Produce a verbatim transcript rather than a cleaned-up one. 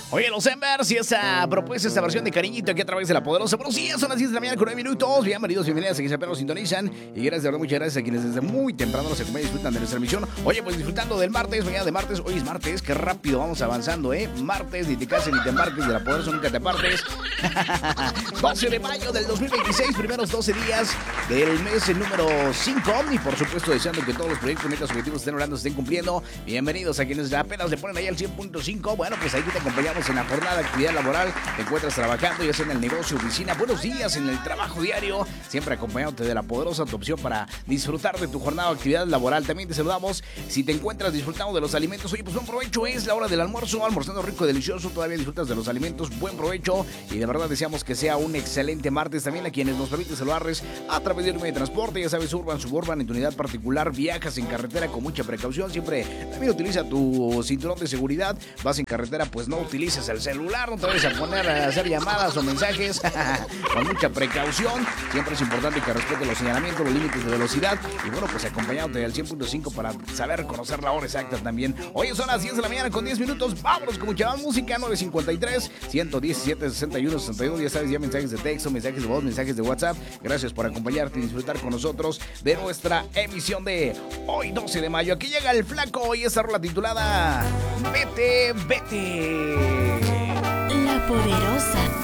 Oye, los Embers y esa propuesta, esta versión de Cariñito aquí a través de La Poderosa. Buenos días, son las diez de la mañana con nueve minutos. Bienvenidos, bienvenidas a quienes apenas sintonizan. Y gracias, de verdad, muchas gracias a quienes desde muy temprano nos acompañan y disfrutan de nuestra emisión. Oye, pues disfrutando del martes, mañana de martes. Hoy es martes, qué rápido vamos avanzando, ¿eh? Martes, ni te cases ni te embarques de La Poderosa, nunca te apartes. doce de mayo del dos mil veintiséis, primeros doce días del mes número cinco. Y por supuesto, deseando que todos los proyectos, metas, objetivos estén orando, se estén cumpliendo. Bienvenidos a quienes apenas le ponen ahí al cien punto cinco. Bueno, pues ahí te acompañamos en la jornada de actividad laboral. Te encuentras trabajando, ya sea en el negocio, oficina. Buenos días en el trabajo diario. Siempre acompañándote de La Poderosa, tu opción para disfrutar de tu jornada de actividad laboral. También te saludamos si te encuentras disfrutando de los alimentos. Oye, pues buen provecho, es la hora del almuerzo. Almorzando rico y delicioso. Todavía disfrutas de los alimentos. Buen provecho. Y de verdad deseamos que sea un excelente martes. También a quienes nos permiten saludarles a través del medio de transporte. Ya sabes, urban, suburban, en tu unidad particular. Viajas en carretera con mucha precaución. Siempre también utiliza tu cinturón de seguridad. Vas en carretera, pues no utilices el celular. No te vayas a poner a hacer llamadas o mensajes con mucha precaución. Siempre es importante que respete los señalamientos, los límites de velocidad. Y bueno, pues acompañándote del cien punto cinco para saber conocer la hora exacta también. Hoy son las diez de la mañana con diez minutos. Vámonos con mucha más música. nueve cincuenta y tres, ciento diecisiete, sesenta y uno, sesenta y dos. Ya sabes, ya mensajes de texto, mensajes de voz, mensajes de WhatsApp. Gracias por acompañarte y disfrutar con nosotros de nuestra emisión de hoy, doce de mayo. Aquí llega el Flaco y esa rola titulada Vete, Vete. La Poderosa.